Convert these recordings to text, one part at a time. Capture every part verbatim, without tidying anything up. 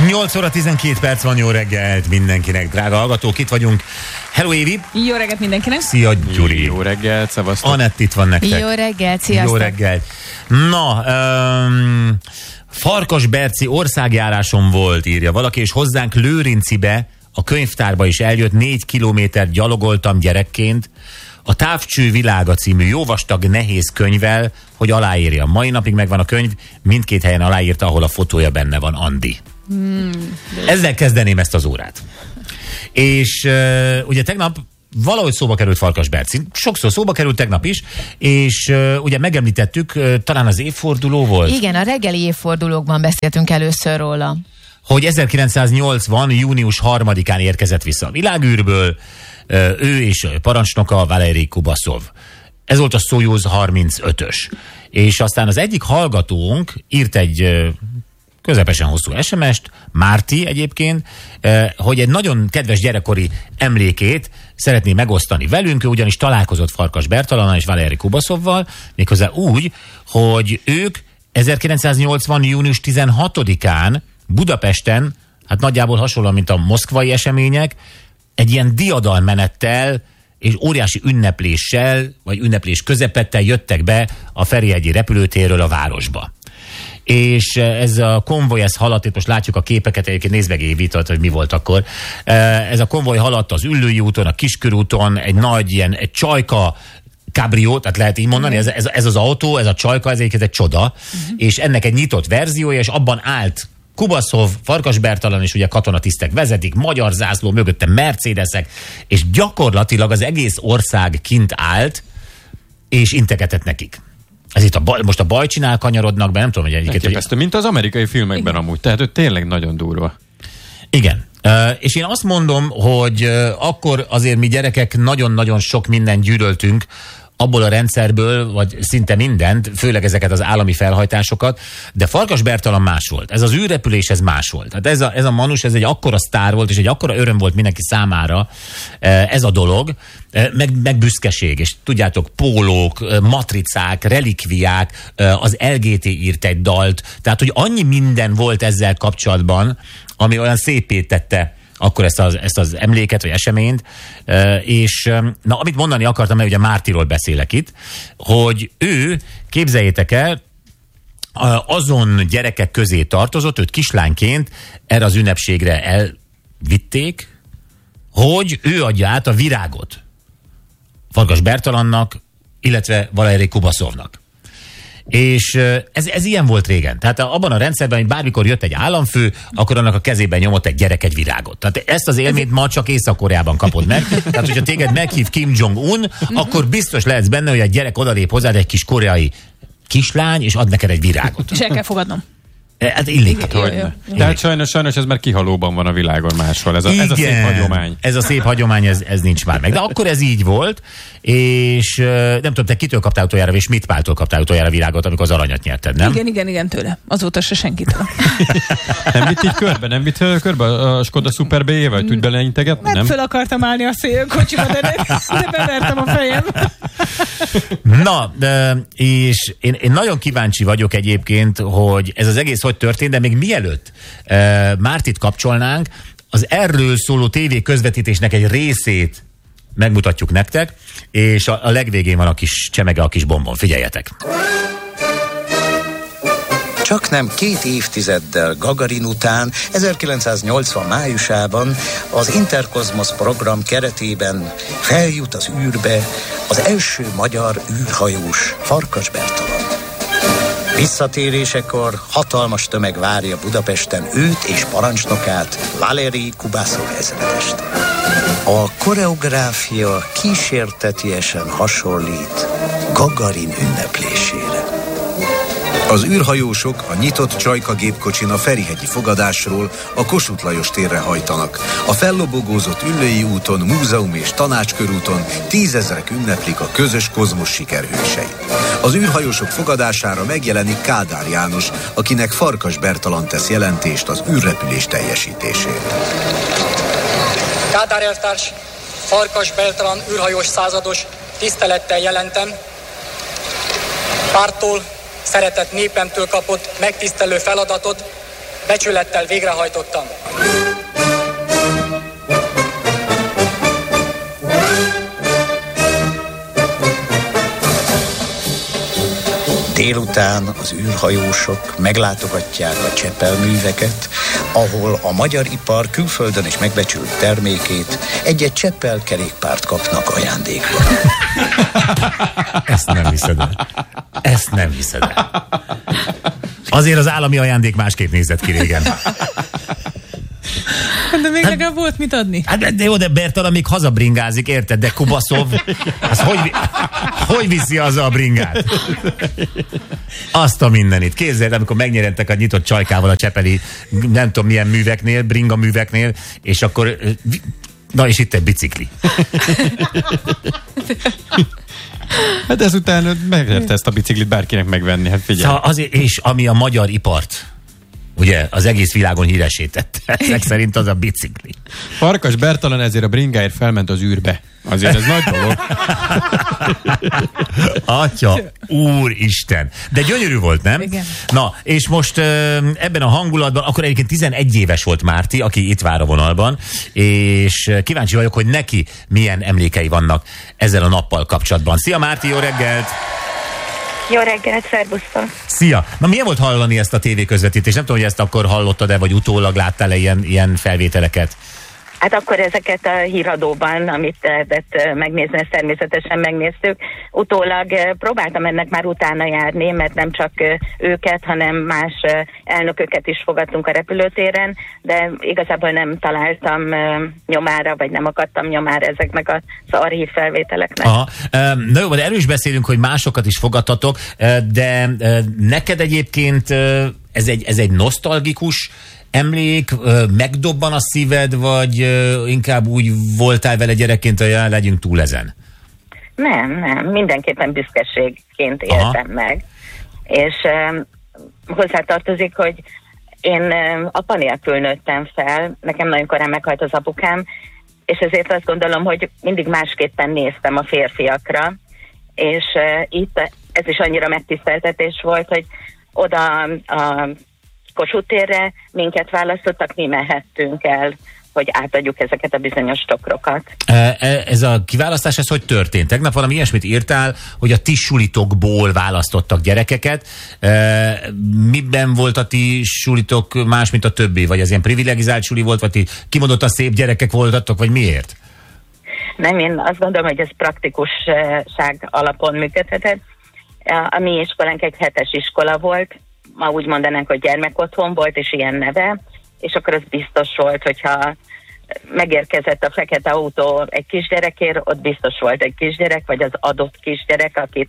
nyolc óra tizenkét perc van, jó reggelt mindenkinek, drága hallgatók, itt vagyunk. Hello, Évi! Jó reggelt mindenkinek! Szia, Gyuri! Jó reggelt, szevasztok! Anett itt van nektek. Jó reggelt, sziasztok! Jó reggelt! Na, um, Farkasberci országjáráson volt, írja valaki, és hozzánk Lőrincibe, a könyvtárba is eljött, négy kilométer gyalogoltam gyerekként, a Távcső világa című jó vastag nehéz könyvvel, hogy aláírja. Mai napig megvan a könyv, mindkét helyen aláírta, ahol a fotója benne van, Andi. Hmm, Ezzel kezdeném ezt az órát. És uh, ugye tegnap valahogy szóba került Farkasberci, sokszor szóba került tegnap is, és uh, ugye megemlítettük, uh, talán az évforduló volt? Igen, a reggeli évfordulókban beszéltünk először róla. Hogy ezerkilencszáznyolcvan. június harmadikán érkezett vissza a világűrből, uh, ő és parancsnoka Valerij Kubaszov. Ez volt a Szojuz harmincötös. És aztán az egyik hallgatónk írt egy uh, közepesen hosszú es em est, Márti egyébként, hogy egy nagyon kedves gyerekkori emlékét szeretné megosztani velünk, ő ugyanis találkozott Farkas Bertalannal és Valerij Kubaszovval, méghozzá úgy, hogy ők ezerkilencszáznyolcvan. június tizenhatodikán Budapesten, hát nagyjából hasonlóan, mint a moszkvai események, egy ilyen diadalmenettel és óriási ünnepléssel, vagy ünneplés közepettel jöttek be a Ferihegyi repülőtérről a városba. És ez a konvoj, ez haladt, itt most látjuk a képeket, egyébként nézd meg Évit, hogy mi volt akkor. Ez a konvoj haladt az Üllői úton, a Kiskörúton, egy nagy ilyen, egy csajka kabrió, tehát lehet így mondani, ez, ez, ez az autó, ez a csajka, ez egyébként egy csoda, uh-huh. és ennek egy nyitott verziója, és abban állt Kubaszov, Farkas Bertalan és ugye katonatisztek vezetik, magyar zászló, mögötte Mercedesek, és gyakorlatilag az egész ország kint állt, és integetett nekik. Ez itt a baj, most a bajcsinál kanyarodnak be, nem tudom, hogy egyiket... Elképesztő, mint az amerikai filmekben amúgy, tehát hogy tényleg nagyon durva. Igen. Uh, és én azt mondom, hogy uh, akkor azért mi gyerekek nagyon-nagyon sok mindent gyűlöltünk abból a rendszerből, vagy szinte mindent, főleg ezeket az állami felhajtásokat, de Farkas Bertalan más volt. Ez az űrrepülés, ez más volt. Tehát ez a, ez a manus, ez egy akkora sztár volt, és egy akkora öröm volt mindenki számára ez a dolog, meg, meg büszkeség, és tudjátok, pólók, matricák, relikviák, az el gé té írt egy dalt, tehát hogy annyi minden volt ezzel kapcsolatban, ami olyan szépé tette akkor ezt az, ezt az emléket, vagy eseményt, és na, amit mondani akartam, mert ugye Mártiról beszélek itt, hogy ő, képzeljétek el, azon gyerekek közé tartozott, őt kislányként erre az ünnepségre elvitték, hogy ő adja át a virágot Farkas Bertalannak, illetve Valerij Kubaszovnak. És ez, ez ilyen volt régen. Tehát abban a rendszerben, hogy bármikor jött egy államfő, akkor annak a kezében nyomott egy gyerek egy virágot. Tehát ezt az élményt ma csak Észak-Koreában kapod meg. Tehát, hogyha téged meghív Kim Jong-un, akkor biztos lehetsz benne, hogy egy gyerek odalép hozzád, egy kis koreai kislány, és ad neked egy virágot. És el kell fogadnom. Hát illik. Hát, hogy Tehát sajnos, sajnos ez már kihalóban van a világon máshol. Ez a, Igen, ez a szép hagyomány. Ez a szép hagyomány, ez, ez nincs már meg. De akkor ez így volt, és nem tudom, te kitől kaptál utoljára, és mit Páltól kaptál utoljára virágot, amikor az aranyat nyerted, nem? Igen, igen, igen, tőle. Azóta se senkitől. Nem vitt így körbe? Nem vitt körbe a Skoda Super bé jé-vel? Tudj beleintegetni, nem? Nem Föl akartam állni a szélkocsiba, de, de bevertem a fejem. Na, de, és én, én nagyon kíváncsi vagyok egyébként, hogy ez az egész hogy történt, de még mielőtt uh, Mártit kapcsolnánk, az erről szóló tévé közvetítésnek egy részét megmutatjuk nektek, és a, a legvégén van a kis csemege, a kis bombon. Figyeljetek! Csak nem két évtizeddel Gagarin után, ezerkilencszáznyolcvan májusában az Interkozmosz program keretében feljut az űrbe az első magyar űrhajós, Farkas Bertalan. Visszatérésekor hatalmas tömeg várja Budapesten őt és parancsnokát, Valerij Kubaszov ezredest. A koreográfia kísértetiesen hasonlít Gagarin ünneplésére. Az űrhajósok a nyitott Csajka gépkocsin a ferihegyi fogadásról a Kossuth Lajos térre hajtanak. A fellobogózott Üllői úton, Múzeum és Tanácskörúton tízezrek ünneplik a közös kozmosz sikerhősei. Az űrhajósok fogadására megjelenik Kádár János, akinek Farkas Bertalan tesz jelentést az űrrepülés teljesítéséről. Kádár elvtárs, Farkas Bertalan űrhajós százados, tisztelettel jelentem, pártól, szeretett népemtől kapott megtisztelő feladatot, becsülettel végrehajtottam. Délután az űrhajósok meglátogatják a Csepel-műveket, ahol a magyar ipar külföldön is megbecsült termékét egy-egy Csepel kerékpárt kapnak ajándékba. Ezt nem hiszed el. Ezt nem hiszed el. Azért az állami ajándék másképp nézett ki régen. De még hát, legalább volt mit adni. Hát de jó, de Bertalan még hazabringázik, érted? De Kubaszov, az hogy, hogy viszi haza a bringát? Azt a mindenit. Képzeld, amikor megnyerentek a nyitott csajkával a csepeli, nem tudom milyen műveknél, bringa műveknél, és akkor, na és itt egy bicikli. Hát ezután megérte ezt a biciklit bárkinek megvenni, hát figyelj. Szóval azért, és ami a magyar ipart, ugye, az egész világon híresítette. Ezek szerint az a bicikli. Farkas Bertalan ezért a bringáért felment az űrbe. Azért ez nagy dolog. Atya, úristen. De gyönyörű volt, nem? Igen. Na, és most ebben a hangulatban, akkor egyébként tizenegy éves volt Márti, aki itt vár a vonalban, és kíváncsi vagyok, hogy neki milyen emlékei vannak ezzel a nappal kapcsolatban. Szia Márti, jó reggelt! Jó reggelt, szervusztok! Szia! Na milyen volt hallani ezt a tévéközvetítést? Nem tudom, hogy ezt akkor hallottad-e, vagy utólag láttál-e ilyen, ilyen felvételeket? Hát akkor ezeket a híradóban, amit lehetett megnézni, ezt természetesen megnéztük. Utólag próbáltam ennek már utána járni, mert nem csak őket, hanem más elnököket is fogadtunk a repülőtéren, de igazából nem találtam nyomára, vagy nem akadtam nyomára ezeknek az archív felvételeknek. Aha. Na jó, de erről is beszélünk, hogy másokat is fogadtatok, de neked egyébként ez egy, ez egy nosztalgikus emlék, megdobban a szíved, vagy inkább úgy voltál vele gyerekként, hogy ja, legyünk túl ezen? Nem, nem. Mindenképpen büszkeségként éltem Aha. meg. És um, hozzátartozik, hogy én um, apa nélkül nőttem fel, nekem nagyon korán meghalt az apukám, és ezért azt gondolom, hogy mindig másképpen néztem a férfiakra, és uh, itt ez is annyira megtiszteltetés volt, hogy oda a Kossuth térre minket választottak, mi mehettünk el, hogy átadjuk ezeket a bizonyos tokrokat. Ez a kiválasztás, ez hogy történt? Tegnap valami ilyesmit írtál, hogy a ti sulitokból választottak gyerekeket. Miben volt a ti sulitok más, mint a többi? Vagy az ilyen privilegizált suli volt, vagy ti kimondottan szép gyerekek voltatok, vagy miért? Nem, én azt gondolom, hogy ez praktikusság alapon működhetett. A mi iskolánk egy hetes iskola volt, ma úgy mondanánk, hogy gyermekotthon volt, és ilyen neve, és akkor az biztos volt, hogyha megérkezett a fekete autó egy kisgyerekért, ott biztos volt egy kisgyerek, vagy az adott kisgyerek, akit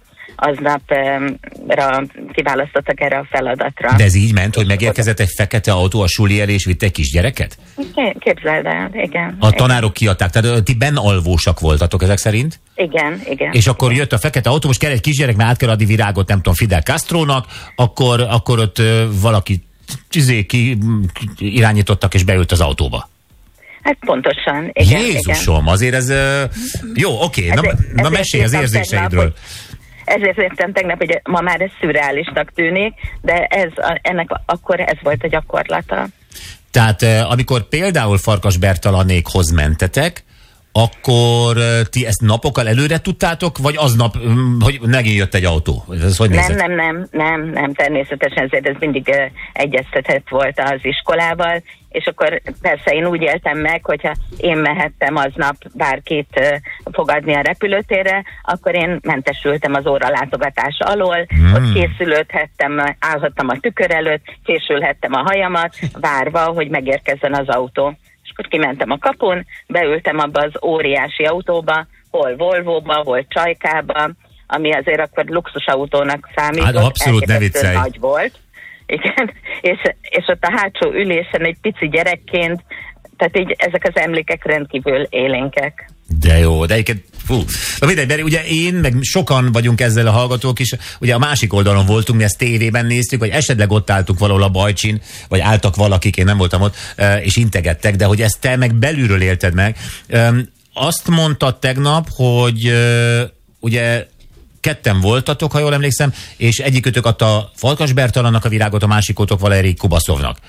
aznapra kiválasztottak erre a feladatra. De ez így ment, hogy megérkezett egy fekete autó a suli elé, és vitte egy kisgyereket? Képzeld el, igen. A tanárok kiadták, tehát ti benn alvósak voltatok ezek szerint? Igen, igen. És akkor jött a fekete autó, most kell egy kisgyerek, mert át kell adni virágot, nem tudom, Fidel Castrónak, akkor, akkor ott uh, valaki csizé ki irányítottak, és beült az autóba. Hát pontosan, igen. Jézusom, igen. azért ez... Uh, jó, oké, okay, na, na mesélj az érzéseidről. Ezért értem tegnap, hogy ma már ez szürreálisnak tűnik, de ez, ennek akkor ez volt a gyakorlata. Tehát amikor például Farkas Bertalanékhoz mentetek, akkor ti ezt napokkal előre tudtátok, vagy aznap, hogy megint jött egy autó? Ez hogy nem, nem, nem, nem, nem, természetesen ezért ez mindig uh, egyeztetett volt az iskolával, és akkor persze én úgy éltem meg, hogyha én mehettem aznap bárkit uh, fogadni a repülőtérre, akkor én mentesültem az óralátogatás alól, hmm. ott készülődhettem, állhattam a tükör előtt, fésülhettem a hajamat, várva, hogy megérkezzen az autó. És akkor kimentem a kapun, beültem abba az óriási autóba, hol Volvóba, hol Csajkába, ami azért akkor luxusautónak számított, hát abszolút ne viccelj. Nagy volt. Igen, és, és ott a hátsó ülésen egy pici gyerekként, tehát így ezek az emlékek rendkívül élénkek. De jó, de egyébként, fú. Na mindegy, mert ugye én, meg sokan vagyunk ezzel a hallgatók is, ugye a másik oldalon voltunk, mi ezt tévében néztük, vagy esetleg ott álltunk valahol a Bajcsin, vagy álltak valakik, én nem voltam ott, és integettek, de hogy ezt te meg belülről élted meg. Azt mondtad tegnap, hogy ugye ketten voltatok, ha jól emlékszem, és egyikőtök adta Farkas Bertalannak a virágot, a másikótok Valeri Kubaszovnak.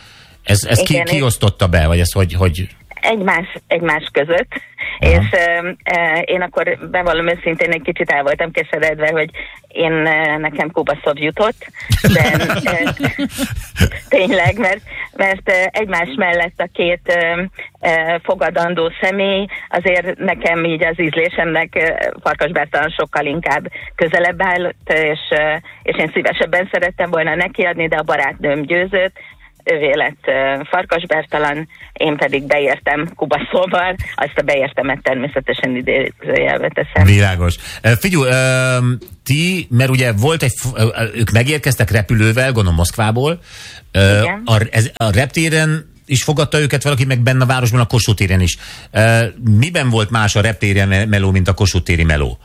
Ez, ez ki, Igen, ki osztotta be, vagy ez hogy... hogy... Egymás, egymás között, aha. És uh, uh, én akkor bevallom őszintén egy kicsit el voltam keseredve, hogy én uh, nekem Kubaszov jutott, de uh, tényleg, mert, mert uh, egymás mellett a két uh, uh, fogadandó személy, azért nekem így az ízlésemnek uh, Farkas Bertalan sokkal inkább közelebb állt, és, uh, és én szívesebben szerettem volna nekiadni, de a barátnőm győzött, ővé lett uh, Farkas Bertalan, én pedig beértem Kubaszóval, azt a beértemet természetesen idézőjelbe teszem. Világos. Uh, figyelj, uh, ti, mert ugye volt egy, uh, ők megérkeztek repülővel, gondolom Moszkvából, uh, igen. A, ez, a reptéren is fogadta őket valaki, meg benne a városban, a Kossuth téren is. Uh, miben volt más a reptéren meló, mint a Kossuth téri meló?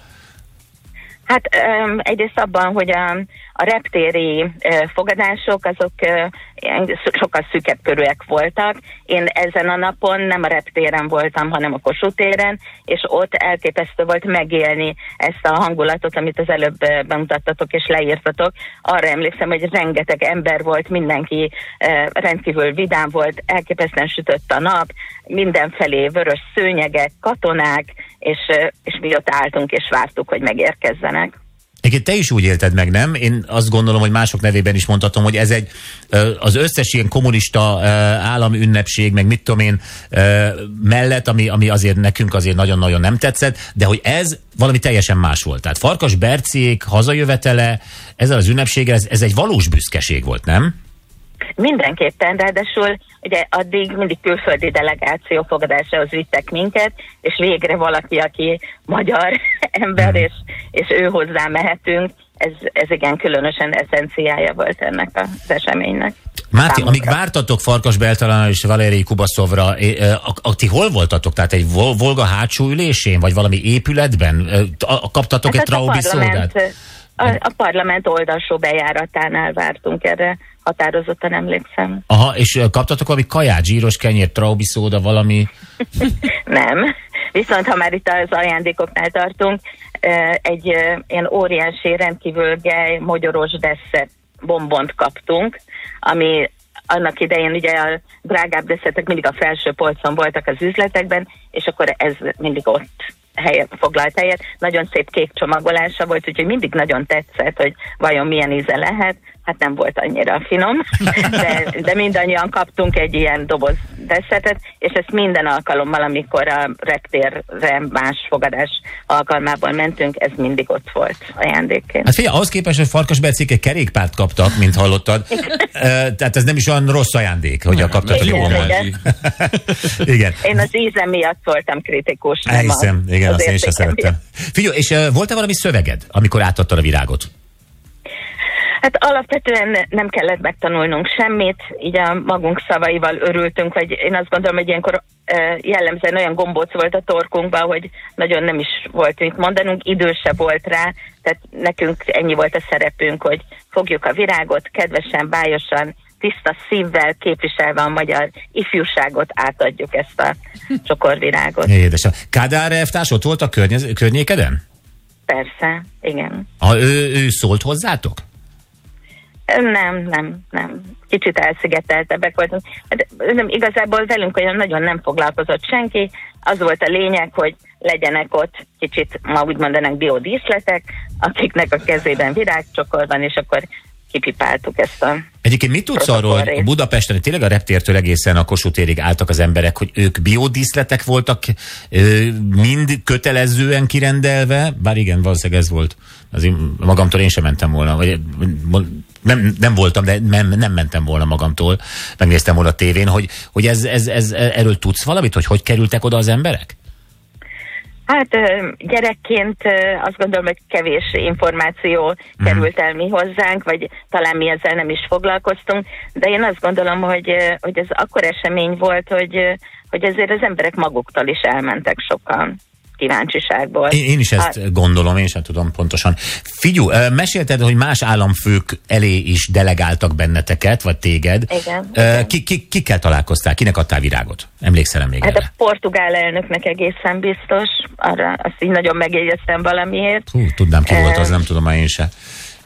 Hát um, egyrészt abban, hogy a, a reptéri uh, fogadások azok uh, sokkal szűkebb körűek voltak. Én ezen a napon nem a reptéren voltam, hanem a Kossuth téren, és ott elképesztő volt megélni ezt a hangulatot, amit az előbb uh, bemutattatok és leírtatok. Arra emlékszem, hogy rengeteg ember volt, mindenki uh, rendkívül vidám volt, elképesztően sütött a nap, mindenfelé vörös szőnyegek, katonák, és, uh, és mi ott álltunk és vártuk, hogy megérkezzenek. Egyébként te is úgy élted meg, nem? Én azt gondolom, hogy mások nevében is mondhatom, hogy ez egy az összes ilyen kommunista állami ünnepség, meg mit tudom én mellett, ami, ami azért nekünk azért nagyon-nagyon nem tetszett, de hogy ez valami teljesen más volt. Tehát Farkas Berciék hazajövetele ezzel az ünnepséggel, ez, ez egy valós büszkeség volt, nem? Mindenképpen, ráadásul ugye addig mindig külföldi delegáció fogadásához vittek minket, és végre valaki, aki magyar ember, és, és ő hozzá mehetünk, ez, ez igen különösen eszenciája volt ennek az eseménynek. Máté, számomra. amíg vártatok Farkas Bertalannal és Valerij Kubaszovra, ti hol voltatok? Tehát egy Volga hátsó ülésén, vagy valami épületben? Kaptatok hát egy traubi szolgát? A, a parlament oldalsó bejáratánál vártunk erre, határozottan emlékszem. Aha, és kaptatok valami kaját, zsíros kenyér, traubi szóda, valami? Nem. Viszont ha már itt az ajándékoknál tartunk, egy ilyen óriási, rendkívül gej, mogyoros desszert bombont kaptunk, ami annak idején ugye a drágább desszertek mindig a felső polcon voltak az üzletekben, és akkor ez mindig ott helyet, foglalt helyet. Nagyon szép kék csomagolása volt, úgyhogy mindig nagyon tetszett, hogy vajon milyen íze lehet. Hát nem volt annyira finom, de, de mindannyian kaptunk egy ilyen doboz desszertet, és ezt minden alkalommal, amikor a reptérre más fogadás alkalmából mentünk, ez mindig ott volt ajándékként. Hát figyelj, ahhoz képest, hogy Farkas Berciék egy kerékpárt kaptak, mint hallottad, tehát ez nem is olyan rossz ajándék, hogy a kaptak, hogy jól van. Igen. Én az ízem miatt voltam kritikus. Elhiszem, igen, azt én sem szerettem. Figyelj, és volt-e valami szöveged, amikor átadtad a virágot? Hát alapvetően nem kellett megtanulnunk semmit, így a magunk szavaival örültünk, vagy én azt gondolom, hogy ilyenkor jellemzően olyan gombóc volt a torkunkban, hogy nagyon nem is volt mit mondanunk, idő se volt rá, tehát nekünk ennyi volt a szerepünk, hogy fogjuk a virágot, kedvesen, bályosan, tiszta szívvel képviselve a magyar ifjúságot átadjuk ezt a csokorvirágot. Édesem. Kádár elvtárs ott volt a környez- környékeden? Persze, igen. Ha ő, ő szólt hozzátok? Nem, nem, nem. Kicsit elszigeteltebbek voltunk. De nem, igazából velünk olyan nagyon nem foglalkozott senki. Az volt a lényeg, hogy legyenek ott kicsit, ma úgy mondanak, biodíszletek, akiknek a kezében virágcsokor van, és akkor kipipáltuk ezt a... Egyébként mit tudsz arról, hogy Budapesten, tényleg a reptértől egészen a Kossuth térig álltak az emberek, hogy ők biodíszletek voltak, mind kötelezően kirendelve, bár igen, valószínűleg ez volt. Azért magamtól én sem mentem volna, vagy nem, nem voltam, de nem, nem mentem volna magamtól, megnéztem volna a tévén, hogy, hogy ez, ez, ez, erről tudsz valamit, hogy hogy kerültek oda az emberek? Hát gyerekként azt gondolom, hogy kevés információ került el mi hozzánk, vagy talán mi ezzel nem is foglalkoztunk, de én azt gondolom, hogy, hogy ez akkor esemény volt, hogy, hogy ezért az emberek maguktól is elmentek sokan kíváncsiságból. Én, én is ezt hát, gondolom, én sem tudom pontosan. Figyú, mesélted, hogy más államfők elé is delegáltak benneteket, vagy téged. Igen. Ki, ki, kikkel találkoztál? Kinek adtál virágot? Emlékszel még hát erre? A portugál elnöknek egészen biztos. Arra azt így nagyon megjegyeztem valamiért. Hú, tudnám, ki volt, az nem tudom, én sem.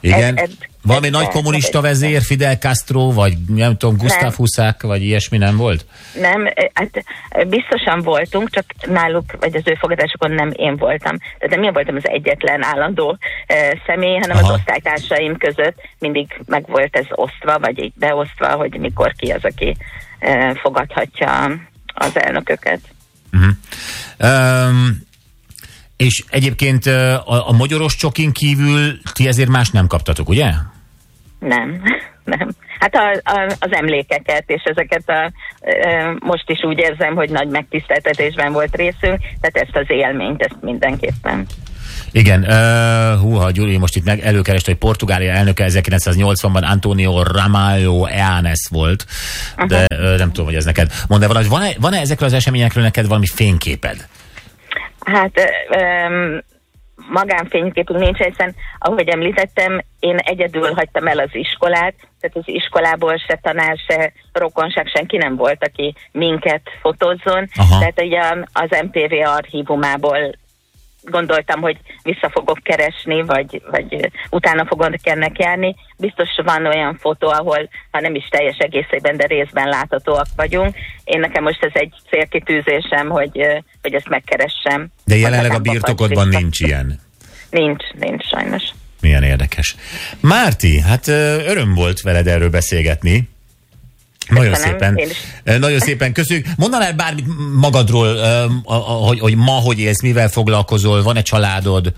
Igen? Ez, ez, Valami ez nagy ez, kommunista ez, vezér, Fidel Castro, vagy nem tudom, Gustav Huszák, vagy ilyesmi nem volt? Nem, hát biztosan voltunk, csak náluk, vagy az ő fogadásokon nem én voltam. Tehát nem én voltam az egyetlen állandó e, személy, hanem Aha. az osztálytársaim között mindig meg volt ez osztva, vagy így beosztva, hogy mikor ki az, aki e, fogadhatja az elnököket. Uh-huh. Um, és egyébként a, a magyaros csokin kívül ti ezért más nem kaptatok, ugye? Nem, nem. Hát a, a, az emlékeket, és ezeket a, e, most is úgy érzem, hogy nagy megtiszteltetésben volt részünk, tehát ezt az élményt, ezt mindenképpen. Igen, uh, húha, Gyuri, most itt meg előkereste, hogy Portugália elnöke ezerkilencszáznyolcvanban Antonio Ramalho Eanes volt, de uh, nem tudom, hogy ez neked mondd, van, van-e, van-e ezekről az eseményekről neked valami fényképed? Hát um, magánfényképünk nincs, hiszen ahogy említettem, én egyedül hagytam el az iskolát, tehát az iskolából se tanár, se rokonság, senki nem volt, aki minket fotózzon. Aha. Tehát ugye az em té vé archívumából gondoltam, hogy vissza fogok keresni, vagy, vagy utána fogok ennek járni. Biztos van olyan fotó, ahol, ha nem is teljes egészében, de részben láthatóak vagyunk. Én nekem most ez egy célkitűzésem, hogy, hogy ezt megkeressem. De jelenleg a birtokodban nincs ilyen? Nincs, nincs sajnos. Milyen érdekes. Márti, hát öröm volt veled erről beszélgetni. Nagyon Köszönöm, szépen. Nagyon szépen köszönjük. Mondanál bármit magadról, hogy, hogy ma hogy élsz, mivel foglalkozol, van-e családod?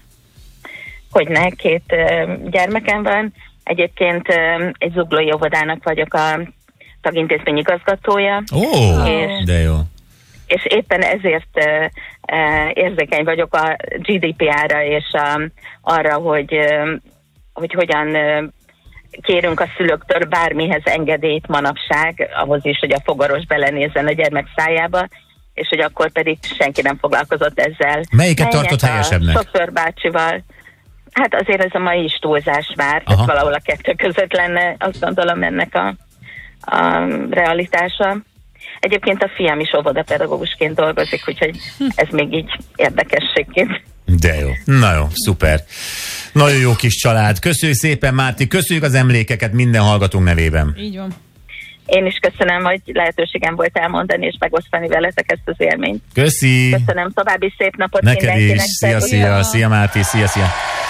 Hogyne, két gyermekem van. Egyébként egy zuglói óvodának vagyok a tagintézmény igazgatója. Ó, és, de jó. És éppen ezért érzékeny vagyok a gé dé pé er-ra és a, arra, hogy, hogy hogyan kérünk a szülőktől bármihez engedélyt manapság, ahhoz is, hogy a fogaros belenézzen a gyermek szájába, és hogy akkor pedig senki nem foglalkozott ezzel. Melyiket tartott helyesebbnek? A sofőrbácsival. Hát azért ez a mai is túlzás már, tehát valahol a kettő között lenne, azt gondolom, ennek a, a realitása. Egyébként a fiam is óvodapedagógusként dolgozik, úgyhogy ez még így érdekességként. De jó. Na jó, szuper. Nagyon jó kis család. Köszönjük szépen, Márti, köszönjük az emlékeket minden hallgatónk nevében. Így van. Én is köszönöm, hogy lehetőségem volt elmondani és megosztani veletek ezt az élményt. Köszi. Köszönöm, további szép napot neked mindenkinek. Is. Szia, szia, szia Márti, szia, szia.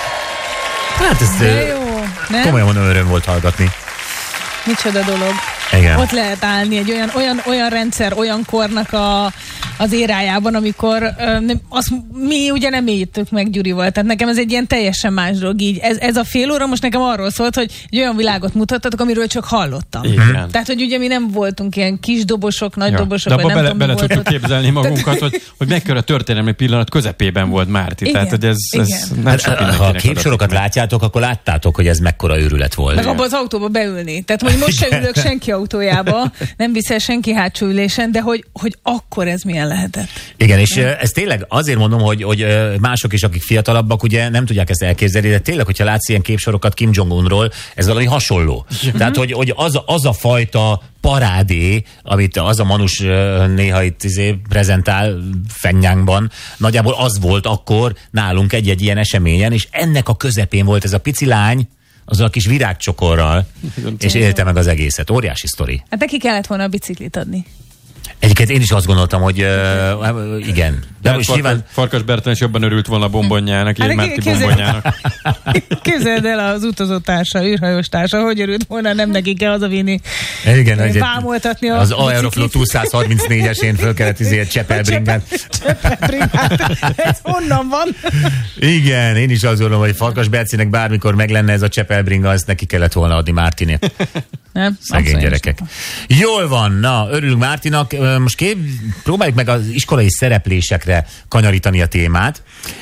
Hát ez jó, komolyan öröm volt hallgatni. Micsoda dolog. Igen. Ott lehet állni egy olyan, olyan, olyan rendszer, olyan kornak a, az érájában, amikor ö, azt mi ugye nem éljük meg Gyurival, tehát nekem ez egy ilyen teljesen más dolog így. Ez, ez a fél óra most nekem arról szólt, hogy egy olyan világot mutattatok, amiről csak hallottam. Igen. Tehát, hogy ugye mi nem voltunk ilyen kis dobosok, nagy ja. dobosok, de vagy nem bele, tudom, bele tudjuk képzelni magunkat, hogy, hogy mekkora történelmi pillanat közepében volt Márti. Igen. Tehát, hogy ez, ez nem sok hát, ha a képsorokat látjátok, akkor láttátok, hogy ez mekkora őrület volt. Meg abban az autóba beülni. Tehát, hogy most se ülök senki autójába, nem viszel senki hátsó ülésen, de hogy, hogy akkor ez milyen lehetett. Igen, és ez tényleg azért mondom, hogy, hogy mások is, akik fiatalabbak, ugye nem tudják ezt elképzelni, de tényleg, hogyha látsz ilyen képsorokat Kim Jong-unról, ez valami hasonló. Uh-huh. Tehát, hogy, hogy az, az a fajta parádé, amit az a Manus néha itt izé prezentál Fennyánkban, nagyjából az volt akkor nálunk egy-egy ilyen eseményen, és ennek a közepén volt ez a pici lány, azzal a kis virágcsokorral, és élte meg az egészet. Óriási sztori. Hát neki kellett volna a biciklit adni. Egyébként én is azt gondoltam, hogy uh, igen. De most Farkas, nyilván... Farkas Bertalan is jobban örült volna a bombonjának, én Márti bombonjának. Képzeld el az utazótársa, űrhajós társa, hogy örült volna, nem neki kell hazavinni, igen, vámoltatni a az Aeroflot kétszázharmincnégyesén föl kellett izért Csepel-Bringát. Csepel-Bringát. Ez honnan van? Igen, én is azt gondolom, hogy Farkas Bercinek bármikor meg lenne ez a Csepel-Bringa, azt neki kellett volna adni Mártinél. Nem? Szegény gyerekek. Jól van, na, örülünk Mártinak. Most kép, próbáljuk meg az iskolai szereplésekre kanyarítani a témát,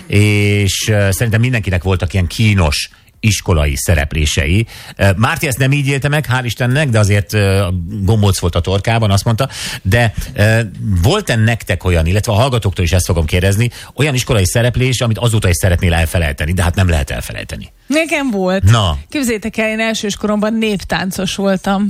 és uh, szerintem mindenkinek voltak ilyen kínos iskolai szereplései. Uh, Márti ezt nem így élte meg, hál' Istennek, de azért uh, gombóc volt a torkában, azt mondta, de uh, volt-e nektek olyan, illetve a hallgatóktól is ezt fogom kérdezni, olyan iskolai szereplés, amit azóta is szeretnél elfelejteni, de hát nem lehet elfelejteni. Nekem volt. Na. Képzeljétek el, én elsős koromban néptáncos voltam.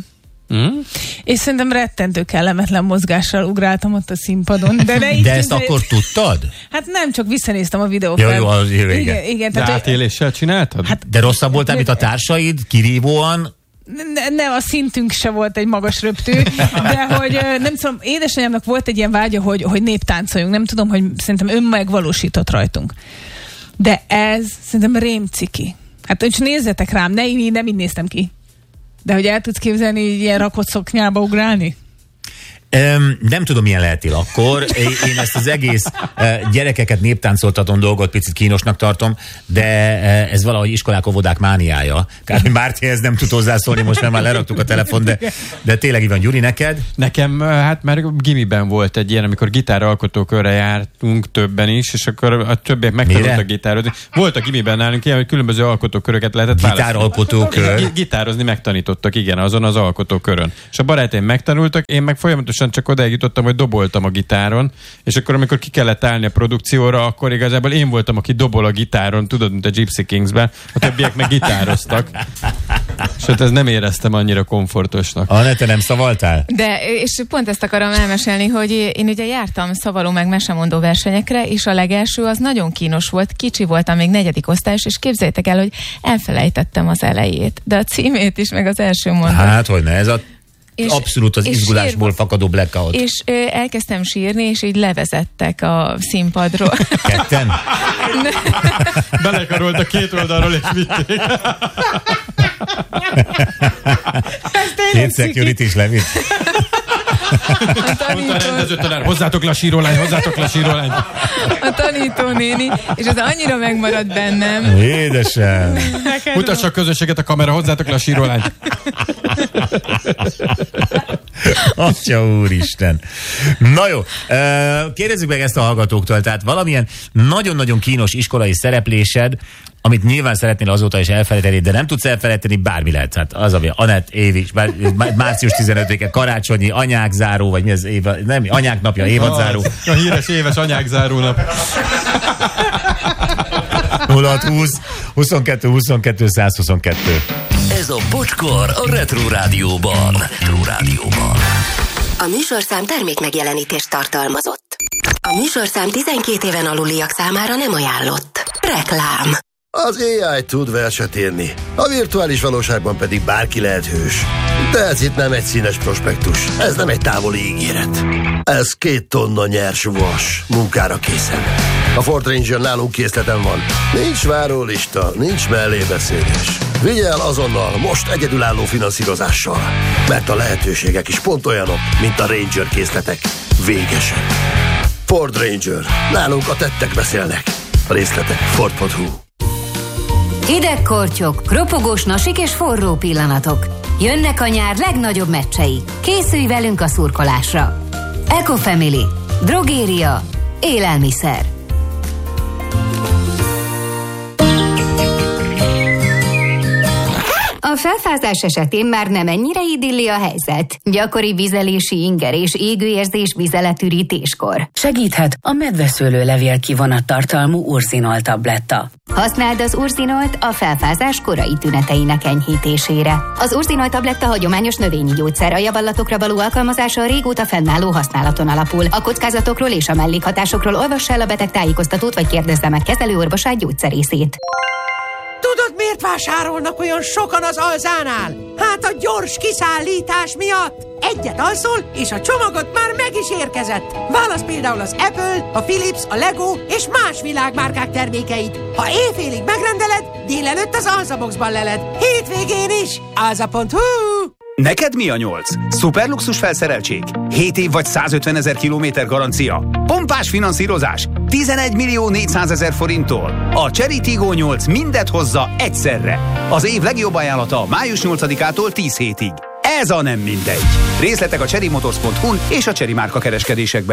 Mm? És szerintem rettentő kellemetlen mozgással ugráltam ott a színpadon. De, ne de ezt akkor tudtad? Hát nem, csak visszanéztem a videót. Jó, jó, az jó, igen. igen, igen De tehát, átéléssel csináltad? Hát, de rosszabb voltál, mint a társaid? Kirívóan? Ne, ne, a szintünk se volt egy magas röptű, de hogy nem tudom, édesanyámnak volt egy ilyen vágya, hogy, hogy néptáncoljunk. Nem tudom, hogy szerintem ön megvalósított rajtunk. De ez szerintem rémciki. Hát hogy nézzetek rám, ne, én nem így néztem ki. De hogy el tudsz képzelni, így ilyen rakott szoknyába ugrálni? Um, nem tudom, milyen lehetél akkor. Én ezt az egész uh, gyerekeket néptáncoltatom dolgot picit kínosnak tartom, de uh, ez valahogy iskolák, óvodák mániája. Kár, Márti, ez nem tud hozzászólni, most már, már leraktuk a telefon, de, de tényleg így van. Gyuri, neked? Nekem, hát már gimiben volt egy ilyen, amikor gitáralkotókörre jártunk többen is, és akkor a többiek megtanultak gitározni. Volt a gimiben nálunk ilyen, hogy különböző alkotóköröket lehetett választani. Gitáralkotókör? Gitározni megtanítottak, igen, azon az alkotókörön. És a barátaim megtanultak, én meg folyamatosan csak odáig jutottam, hogy doboltam a gitáron, és akkor, amikor ki kellett állni a produkcióra, akkor igazából én voltam, aki dobol a gitáron, tudod, mint a Gypsy Kingsben, a többiek meg gitároztak. És hát ez nem éreztem annyira komfortosnak. Anette, nem szavaltál? De, és pont ezt akarom elmesélni, hogy én ugye jártam szavaló meg mesemondó versenyekre, és a legelső az nagyon kínos volt, kicsi voltam, még negyedik osztályos, és képzeljétek el, hogy elfelejtettem az elejét, de a címét is, meg az első mondat. Hát, hogy ne, ez a És, abszolút az izgulásból sír, fakadó blackout. És ö, elkezdtem sírni, és így levezettek a színpadról. Ketten? Belekarolt a két oldalról, és vitték. Két security is levitt. Mondta a rendező tanár, hozzátok le a sírólány, hozzátok le a sírólány. A tanítónéni, és ez annyira megmaradt bennem. Édesem. Mutassa a közönséget a kamera, hozzátok le a sírólányt. Atya úristen. Na jó, kérdezzük meg ezt a hallgatóktól, tehát valamilyen nagyon-nagyon kínos iskolai szereplésed, amit nyilván szeretnél azóta is elfelejteni, de nem tudsz elfelejteni, bármi lehet. Hát az, ami Anett Évi, március tizenötödike, karácsonyi, anyák záró, vagy mi az év, nem, anyák napja, évadzáró. A híres éves anyák záró nap. nulla hat húsz huszonkettő huszonkettő százhuszonkettő. Ez a Bocskor a Retro Rádióban. Retro Rádióban. A műsorszám termék megjelenítést tartalmazott. A műsorszám tizenkét éven aluliak számára nem ajánlott. Reklám. Az á i tud verset írni, a virtuális valóságban pedig bárki lehet hős. De ez itt nem egy színes prospektus, ez nem egy távoli ígéret. Ez két tonna nyers vas, munkára készen. A Ford Ranger nálunk készleten van. Nincs várólista, nincs mellébeszélés. Vigye el azonnal, most egyedülálló finanszírozással. Mert a lehetőségek is pont olyanok, mint a Ranger készletek. Végesek. Ford Ranger. Nálunk a tettek beszélnek. A részletek ford pont hu. Hidegkortyok, ropogós nasik és forró pillanatok. Jönnek a nyár legnagyobb meccsei. Készülj velünk a szurkolásra. Ecofamily. Drogéria. Élelmiszer. A felfázás esetén már nem ennyire idilli a helyzet. Gyakori vizelési inger és égőérzés vizeletürítéskor. Segíthet a medveszőlő levél kivonat tartalmú urzinol tabletta. Használd az urzinolt a felfázás korai tüneteinek enyhítésére. Az urzinol tabletta hagyományos növényi gyógyszer, a javallatokra való alkalmazása a régóta fennálló használaton alapul. A kockázatokról és a mellékhatásokról olvass el a beteg tájékoztatót, vagy kérdezze meg kezelőorvosát, gyógyszerészét. Tudod, miért vásárolnak olyan sokan az Alzánál? Hát a gyors kiszállítás miatt. Egyet alszol, és a csomagot már meg is érkezett. Válasz például az Apple, a Philips, a Lego és más világmárkák termékeit. Ha éjfélig megrendeled, délelőtt az Alzaboxban leled. Hétvégén is. alza pont hu. Neked mi a nyolc? Szuperluxus felszereltség? hét év vagy százötvenezer kilométer garancia? Pompás finanszírozás? tizenegy millió négyszázezer forinttól. A Chery Tiggo nyolc mindet hozza egyszerre. Az év legjobb ajánlata május nyolcadikától tíz hétig. Ez a nem mindegy. Részletek a chery motors pont hu és a Chery márka kereskedésekben.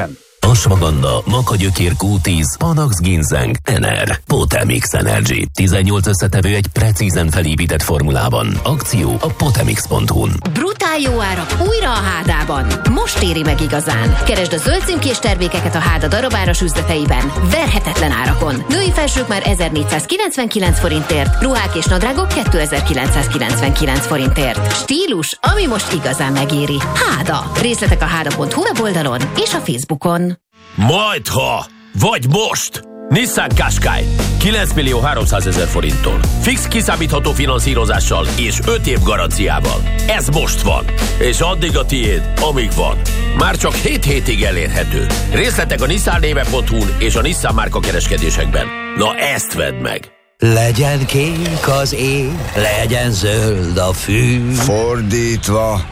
Ashwagandha, Makagyökér kú tíz, Panax Ginseng, Ener, Potemix Energy. tizennyolc összetevő egy precízen felépített formulában. Akció a potemix pont hu-n. Brutál jó árak újra a Hádában. Most éri meg igazán. Keresd a zöld címkés termékeket a Háda darabáros üzleteiben. Verhetetlen árakon. Női felsők már ezernégyszázkilencvenkilenc forintért, ruhák és nadrágok kétezer-kilencszázkilencvenkilenc forintért. Stílus, ami most igazán megéri. Háda. Részletek a háda pont hu weboldalon és a Facebookon. Majdha, vagy most! Nissan Qashqai kilenc millió háromszázezer forinttól. Fix kiszámítható finanszírozással és öt év garanciával. Ez most van, és addig a tiéd, amíg van. Már csak hét hétig elérhető. Részletek a nissan néve pont hu-n és a Nissan márka kereskedésekben. Na ezt vedd meg! Legyen kék az ég, legyen zöld a fű. Fordítva.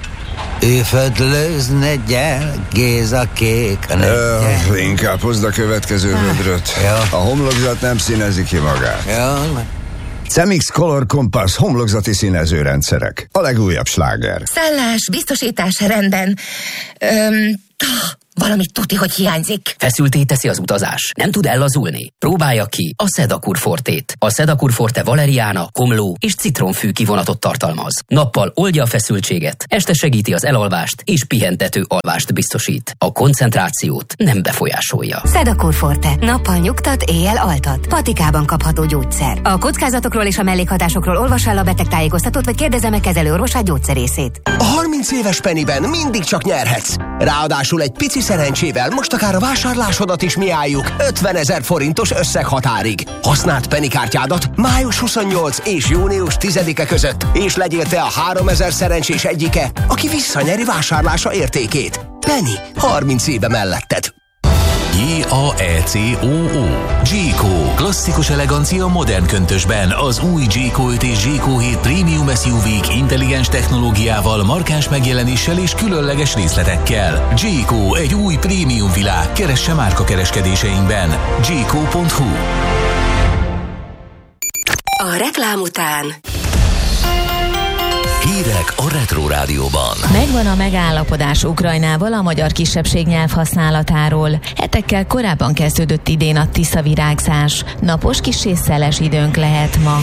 Éfedlőzne gyel, Géza kék a Ö, inkább hozd a következő vödröt. A homlokzat nem színezi ki magát. Ja. Cemix Color Compass homlokzati színezőrendszerek. A legújabb sláger. Szállás, biztosítás rendben. Öm, valamit tuti, hogy hiányzik. Feszülté teszi az utazás. Nem tud ellazulni? Próbálja ki a Sedakur Fortét. A Sedakur Forte valeriána, komló és citronfű kivonatot tartalmaz. Nappal oldja a feszültséget, este segíti az elalvást és pihentető alvást biztosít. A koncentrációt nem befolyásolja. Sedakur Forte. Nappal nyugtat, éjjel altat. Patikában kapható gyógyszer. A kockázatokról és a mellékhatásokról olvas el a betegtájékoztatót, vagy kérdezze meg kezelőorvosát, gyógyszerészét. A harminc éves Pennyben mindig csak nyerhetsz. Ráadásul egy pici szerencsével most akár a vásárlásodat is mi álljuk ötvenezer forintos összeghatárig. Használd Penny kártyádat május huszonnyolc és június tizedike között, és legyél te a háromezer szerencsés egyike, aki visszanyeri vásárlása értékét. Penny, harminc éve melletted. J A E C O O. Jayco. Klasszikus elegancia modern köntösben. Az új Jayco öt és Jayco hét Premium es u vé-k intelligens technológiával, markáns megjelenéssel és különleges részletekkel. Jayco, egy új prémium világ. Keresse márka kereskedéseinkben. Jayco pont hu. A reklám után Hírek a Retro Rádióban. Megvan a megállapodás Ukrajnával a magyar kisebbség nyelv használatáról. Hetekkel korábban kezdődött idén a tiszavirágzás. Napos kis és szeles időnk lehet ma.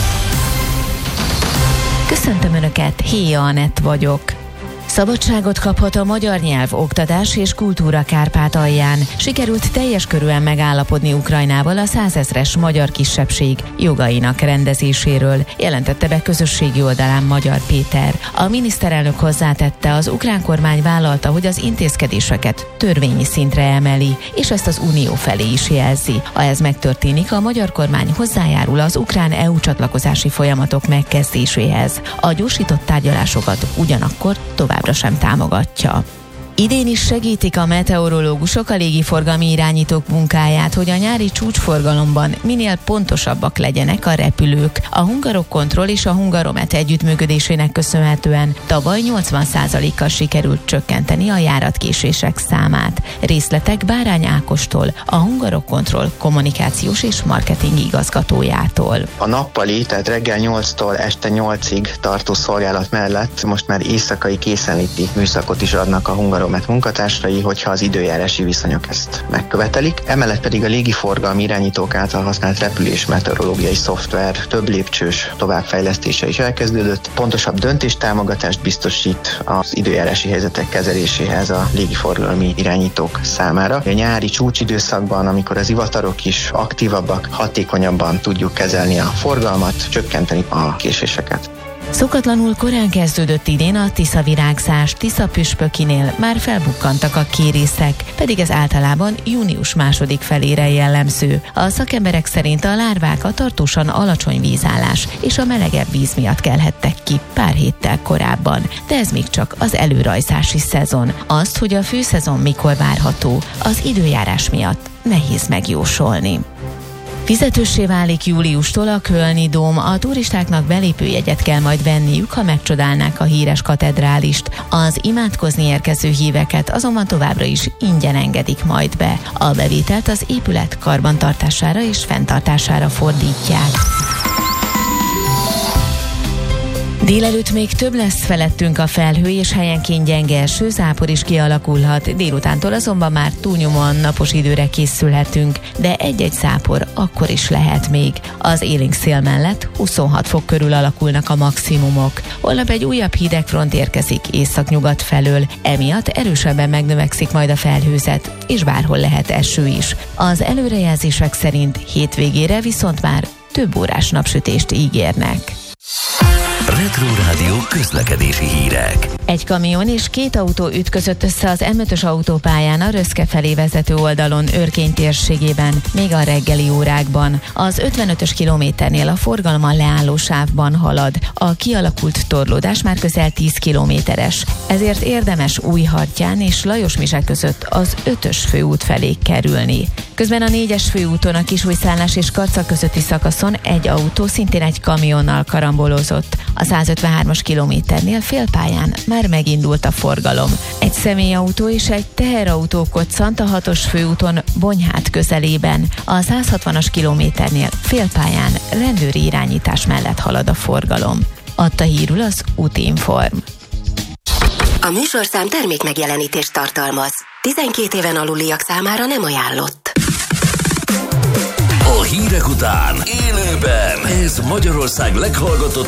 Köszöntöm Önöket, Héja Anett vagyok. Szabadságot kaphat a magyar nyelv, oktatás és kultúra Kárpátalján. Sikerült teljes körűen megállapodni Ukrajnával a százezres magyar kisebbség jogainak rendezéséről, jelentette be közösségi oldalán Magyar Péter. A miniszterelnök hozzátette, az ukrán kormány vállalta, hogy az intézkedéseket törvényi szintre emeli, és ezt az unió felé is jelzi. Ha ez megtörténik, a magyar kormány hozzájárul az ukrán é u csatlakozási folyamatok megkezdéséhez. A gyorsított tárgyalásokat ugyanakkor továbbra sem támogatja. Idén is segítik a meteorológusok a légiforgalmi irányítók munkáját, hogy a nyári csúcsforgalomban minél pontosabbak legyenek a repülők. A Hungarokontroll és a Hungaromet együttműködésének köszönhetően tavaly nyolcvan százalékkal sikerült csökkenteni a járatkésések számát. Részletek Bárány Ákostól, a Hungarokontroll kommunikációs és marketing igazgatójától. A nappali, tehát reggel nyolctól este nyolcig tartó szolgálat mellett most már éjszakai készenléti műszakot is adnak a Hungaromet munkatársai, hogyha az időjárási viszonyok ezt megkövetelik. Emellett pedig a légiforgalmi irányítók által használt repülés meteorológiai szoftver több lépcsős továbbfejlesztése is elkezdődött. Pontosabb döntéstámogatást biztosít az időjárási helyzetek kezeléséhez a légiforgalmi irányítók számára. A nyári csúcsidőszakban, amikor az ivatarok is aktívabbak, hatékonyabban tudjuk kezelni a forgalmat, csökkenteni a késéseket. Szokatlanul korán kezdődött idén a tiszavirágzás. Tiszapüspökinél már felbukkantak a kérészek, pedig ez általában június második felére jellemző. A szakemberek szerint a lárvák a tartósan alacsony vízállás és a melegebb víz miatt kelhettek ki pár héttel korábban, de ez még csak az előrajzási szezon. Azt, hogy a főszezon mikor várható, az időjárás miatt nehéz megjósolni. Fizetőssé válik júliustól a Kölni Dóm. A turistáknak belépőjegyet kell majd venniük, ha megcsodálnák a híres katedrálist. Az imádkozni érkező híveket azonban továbbra is ingyen engedik majd be. A bevételt az épület karbantartására és fenntartására fordítják. Délelőtt még több lesz felettünk a felhő, és helyenként gyenge eső, zápor is kialakulhat. Délutántól azonban már túlnyomóan napos időre készülhetünk, de egy-egy zápor akkor is lehet még. Az élénk szél mellett huszonhat fok körül alakulnak a maximumok. Holnap egy újabb hidegfront érkezik északnyugat felől, emiatt erősebben megnövekszik majd a felhőzet, és bárhol lehet eső is. Az előrejelzések szerint hétvégére viszont már több órás napsütést ígérnek. Retro Rádió közlekedési hírek. Egy kamion és két autó ütközött össze az em ötös autópályán a Röszke felé vezető oldalon Örkény térségében, még a reggeli órákban. Az ötvenötös kilométernél a forgalom a leálló sávban halad. A kialakult torlódás már közel tíz kilométeres, ezért érdemes Újhartyán és Lajosmizse között az ötös főút felé kerülni. Közben a négyes főúton a Kisújszállás és Kacsa közötti szakaszon egy autó szintén egy kamionnal karambolozott. A százötvenhármas kilométernél félpályán már megindult a forgalom. Egy személyautó és egy teherautó koccant a hatos főúton Bonyhát közelében. A százhatvanas kilométernél félpályán rendőri irányítás mellett halad a forgalom. Adta hírül az Útinform. A műsorszám termék megjelenítést tartalmaz. tizenkét éven aluliak számára nem ajánlott. A hírek után élőben ez Magyarország leghallgatottabb